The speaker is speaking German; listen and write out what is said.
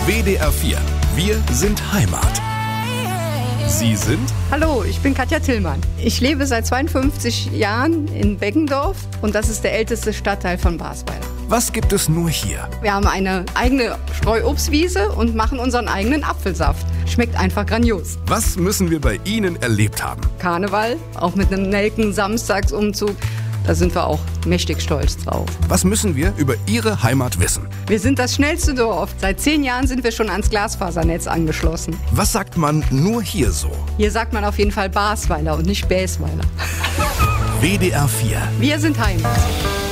WDR 4. Wir sind Heimat. Sie sind? Hallo, ich bin Katja Tillmann. Ich lebe seit 52 Jahren in Beggendorf und das ist der älteste Stadtteil von Basweiler. Was gibt es nur hier? Wir haben eine eigene Streuobstwiese und machen unseren eigenen Apfelsaft. Schmeckt einfach grandios. Was müssen wir bei Ihnen erlebt haben? Karneval, auch mit einem Nelken-Samstagsumzug. Da sind wir auch mächtig stolz drauf. Was müssen wir über Ihre Heimat wissen? Wir sind das schnellste Dorf. Seit 10 Jahren sind wir schon ans Glasfasernetz angeschlossen. Was sagt man nur hier so? Hier sagt man auf jeden Fall Basweiler und nicht Bäsweiler. WDR 4. Wir sind Heimat.